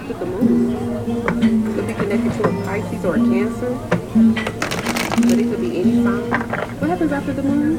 after the moon? Could be connected to a Pisces or a Cancer, but it could be any sign. What happens after the moon?